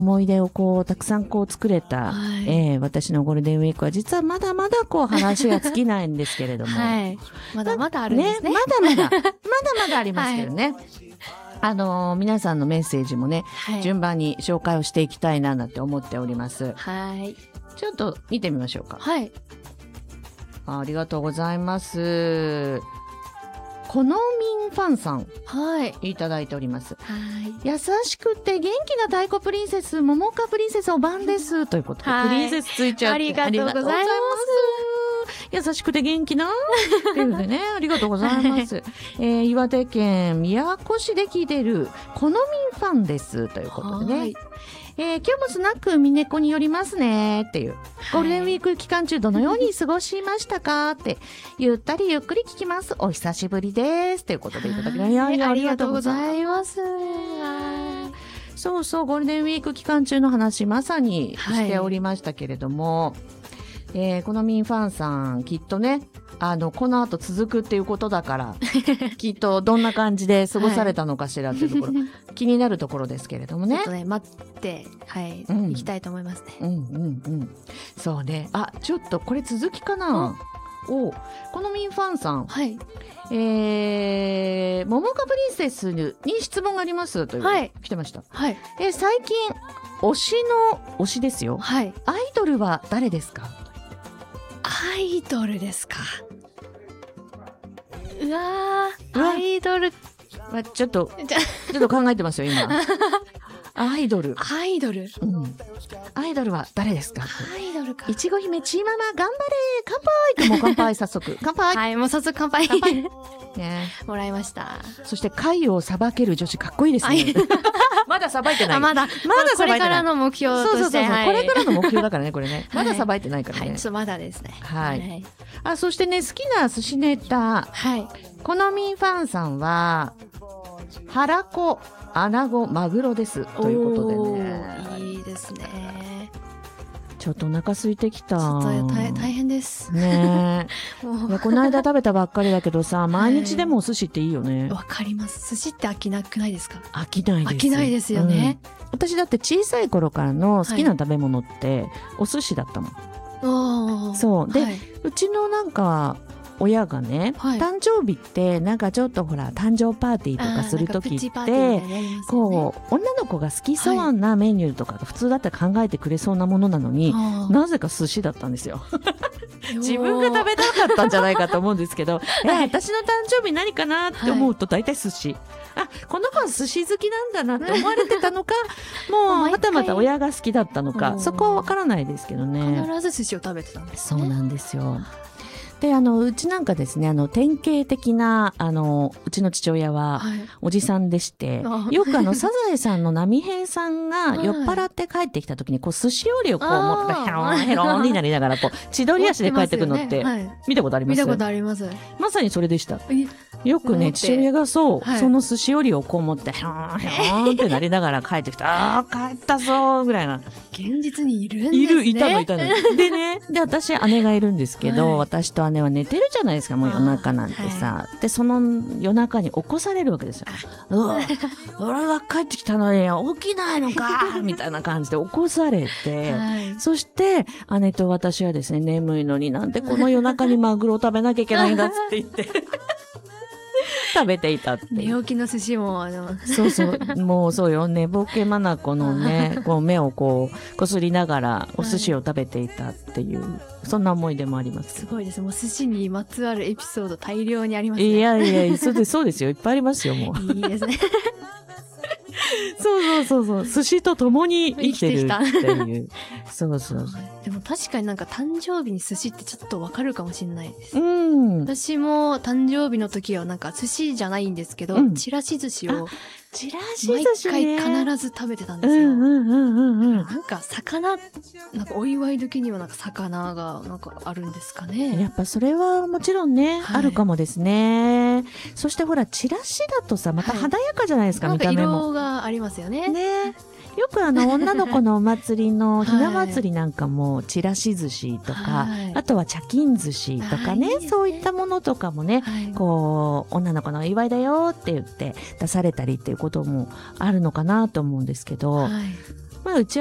思い出をこうたくさんこう作れた、 はい、 私のゴールデンウィークは実はまだまだこう話が尽きないんですけれども、 はい、まだまだあるんですね。 まだまだありますけどね。はい、皆さんのメッセージもね、はい、順番に紹介をしていきたいななんて思っております。 はい。 ちょっと見てみましょうか。 はい。 ありがとうございます。このみんファンさん、 はい、 いただいております。 はい。 優しくて元気な太鼓プリンセス、桃花プリンセスおばんです。ということで、 はい、 プリンセスついちゃって。 ありがとうございます。 優しくて元気なっていうのでね、ありがとうございます。岩手県宮古市で聞いているこのみんファンです。ということでね。今日もスナックミネコによりますねっていう、ゴールデンウィーク期間中どのように過ごしましたかってゆったりゆっくり聞きます、お久しぶりですということでいただきました。 ありがとうございます。 そうそう、ゴールデンウィーク期間中の話まさにしておりましたけれども、このみんファンさんきっとね、この後続くっていうことだからきっとどんな感じで過ごされたのかしらっていうところ、気になるところですけれどもね。 ちょっとね、待って、はい、行きたいと思いますね。 そうね。ちょっとこれ続きかな。このみんファンさん、 はい、 桃花プリンセスに質問がありますという、はい、来てました。 はい、 最近推しですよ。 はい、 アイドルは誰ですか？ アイドルですか。アイドル、 ちょっと考えてますよ今。アイドル、 アイドルは誰ですか？ アイドルか。 いちご姫チーママ頑張れ乾杯ってもう乾杯早速乾杯。 はい、もう早速乾杯ね、 もらいました。 そして貝をさばける女子かっこいいですね。まださばいてない。 まだこれからの目標として。 そう、これからの目標だからね、これね。まださばいてないからね。 はい、ちょっとまだですね。 はい。そしてね、好きな寿司ネタ。 はい。 このみんファンさんは、ハラコ、アナゴ、マグロです。ということでね。 いいですね。 ちょっとお腹空いてきた。 ちょっと大変です。 ねえ。この間食べたばっかりだけどさ、毎日でもお寿司っていいよね。 わかります。寿司って飽きなくないですか？ 飽きないです。 飽きないですよね。 私だって小さい頃からの好きな食べ物ってお寿司だったもん。そう。で、うちのなんか、親がね、誕生日ってなんかちょっとほら誕生パーティーとかする時ってこう女の子が好きそうなメニューとかが普通だったら考えてくれそうなものなのに、なぜか寿司だったんですよ。自分が食べたかったんじゃないかと思うんですけど、私の誕生日何かなって思うと大体寿司。この子は寿司好きなんだなって思われてたのか、もうまたまた親が好きだったのか、そこはわからないですけどね。 必ず寿司を食べてたんです。 そうなんですよ。で、うちなんかですね、典型的な、うちの父親は、おじさんでして、よくサザエさんの波平さんが酔っ払って帰ってきた時に、こう、寿司折りをこう持って、ヘロンヘロンになりながら、こう、千鳥足で帰ってくるのって、見たことあります？ 見たことあります。 まさにそれでした。よくね、父親がその寿司折りをこう持って、ヘロンヘロンってなりながら帰ってきた、帰ったぞーぐらいな。 現実にいるんですね。 いたの。でね、私、姉がいるんですけど、私と姉は寝てるじゃないですか、もう夜中なんてさ。で、その夜中に起こされるわけですよ。俺が帰ってきたのに起きないのかみたいな感じで起こされて、そして、姉と私はですね、眠いのになんでこの夜中にマグロを食べなきゃいけないんだって言って。食べていたって。 寝起きの寿司もそうもうそうよ、寝ぼけまなこのね、こう目をこうこすりながらお寿司を食べていたっていう、そんな思い出もあります。 すごいです。もう寿司にまつわるエピソード大量にありますね。 いやそうですよ、いっぱいありますよ、もう。 いいですね。 そう寿司と共に生きてるっていう。そう。 でも確かになんか誕生日に寿司ってちょっとわかるかもしれないです。 私も誕生日の時はなんか寿司じゃないんですけど、ちらし寿司を毎回必ず食べてたんですよ。なんか魚、なんかお祝い時にはなんか魚がなんかあるんですかね。 やっぱそれはもちろんね、あるかもですね。そしてほら、ちらしだとさ、また華やかじゃないですか、見た目も。 なんか色がありますよね。 よく女の子のお祭りのひな祭りなんかもちらし寿司とか、あとは茶金寿司とかね、そういったものとかもね、こう女の子の祝いだよって言って出されたりっていうこともあるのかなと思うんですけど、 まあうち